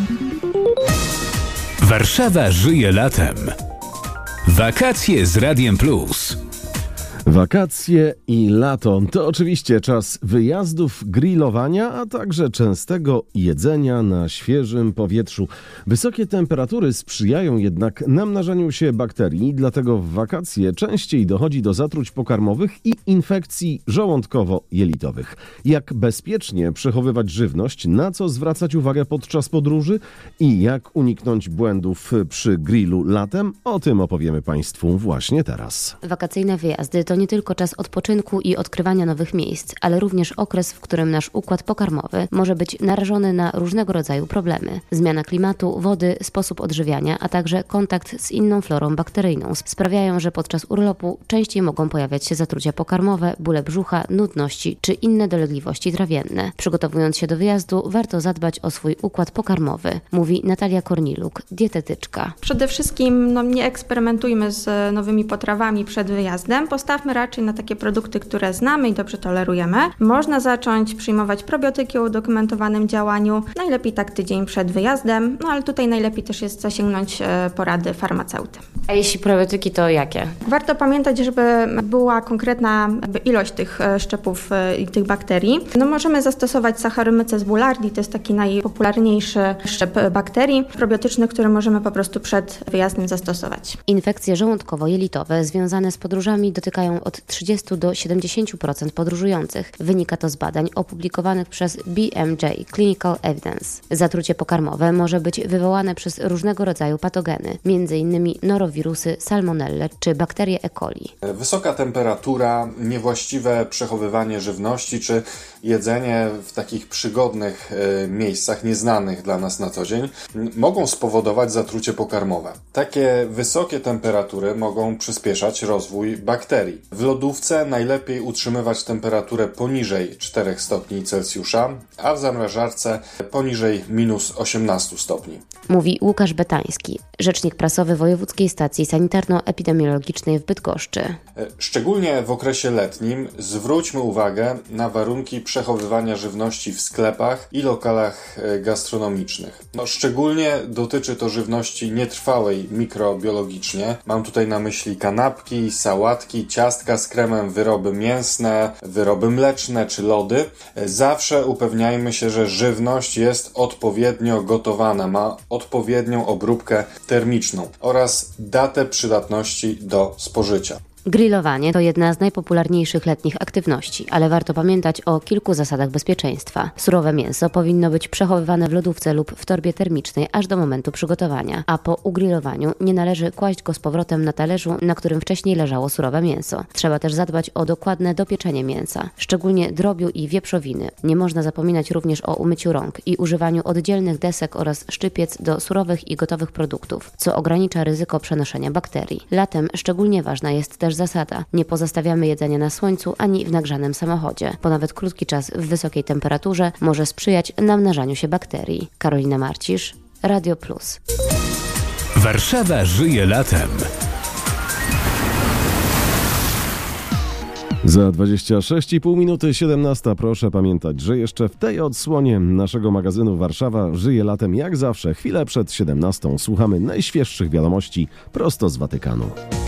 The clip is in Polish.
Warszawa żyje latem. Wakacje z Radiem Plus. Wakacje i lato to oczywiście czas wyjazdów, grillowania, a także częstego jedzenia na świeżym powietrzu. Wysokie temperatury sprzyjają jednak namnażaniu się bakterii, dlatego w wakacje częściej dochodzi do zatruć pokarmowych i infekcji żołądkowo-jelitowych. Jak bezpiecznie przechowywać żywność, na co zwracać uwagę podczas podróży i jak uniknąć błędów przy grillu latem, o tym opowiemy Państwu właśnie teraz. Wakacyjne wyjazdy to nie tylko czas odpoczynku i odkrywania nowych miejsc, ale również okres, w którym nasz układ pokarmowy może być narażony na różnego rodzaju problemy. Zmiana klimatu, wody, sposób odżywiania, a także kontakt z inną florą bakteryjną sprawiają, że podczas urlopu częściej mogą pojawiać się zatrucia pokarmowe, bóle brzucha, nudności czy inne dolegliwości trawienne. Przygotowując się do wyjazdu, warto zadbać o swój układ pokarmowy, mówi Natalia Korniluk, dietetyczka. Przede wszystkim nie eksperymentujmy z nowymi potrawami przed wyjazdem. Postawmy raczej na takie produkty, które znamy i dobrze tolerujemy. Można zacząć przyjmować probiotyki o udokumentowanym działaniu, najlepiej tak tydzień przed wyjazdem, ale tutaj najlepiej też jest zasięgnąć porady farmaceuty. A jeśli probiotyki, to jakie? Warto pamiętać, żeby była konkretna ilość tych szczepów i tych bakterii. Możemy zastosować Saccharomyces boulardii, to jest taki najpopularniejszy szczep bakterii probiotyczny, który możemy po prostu przed wyjazdem zastosować. Infekcje żołądkowo-jelitowe związane z podróżami dotykają od 30 do 70% podróżujących. Wynika to z badań opublikowanych przez BMJ Clinical Evidence. Zatrucie pokarmowe może być wywołane przez różnego rodzaju patogeny, m.in. norowirusy, salmonelle czy bakterie E. coli. Wysoka temperatura, niewłaściwe przechowywanie żywności czy jedzenie w takich przygodnych miejscach, nieznanych dla nas na co dzień, mogą spowodować zatrucie pokarmowe. Takie wysokie temperatury mogą przyspieszać rozwój bakterii. W lodówce najlepiej utrzymywać temperaturę poniżej 4 stopni Celsjusza, a w zamrażarce poniżej minus 18 stopni. Mówi Łukasz Betański, rzecznik prasowy Wojewódzkiej Stacji Sanitarno-Epidemiologicznej w Bydgoszczy. Szczególnie w okresie letnim zwróćmy uwagę na warunki przechowywania żywności w sklepach i lokalach gastronomicznych. Szczególnie dotyczy to żywności nietrwałej mikrobiologicznie. Mam tutaj na myśli kanapki, sałatki, ciastka z kremem, wyroby mięsne, wyroby mleczne czy lody. Zawsze upewniajmy się, że żywność jest odpowiednio gotowana, ma odpowiednią obróbkę termiczną oraz datę przydatności do spożycia. Grillowanie to jedna z najpopularniejszych letnich aktywności, ale warto pamiętać o kilku zasadach bezpieczeństwa. Surowe mięso powinno być przechowywane w lodówce lub w torbie termicznej aż do momentu przygotowania, a po ugrillowaniu nie należy kłaść go z powrotem na talerzu, na którym wcześniej leżało surowe mięso. Trzeba też zadbać o dokładne dopieczenie mięsa, szczególnie drobiu i wieprzowiny. Nie można zapominać również o umyciu rąk i używaniu oddzielnych desek oraz szczypiec do surowych i gotowych produktów, co ogranicza ryzyko przenoszenia bakterii. Latem szczególnie ważna jest też zasada. Nie pozostawiamy jedzenia na słońcu ani w nagrzanym samochodzie, bo nawet krótki czas w wysokiej temperaturze może sprzyjać namnażaniu się bakterii. Karolina Marcisz, Radio Plus. Warszawa żyje latem. Za 26,5 minuty 17. Proszę pamiętać, że jeszcze w tej odsłonie naszego magazynu Warszawa żyje latem jak zawsze. Chwilę przed 17 słuchamy najświeższych wiadomości prosto z Watykanu.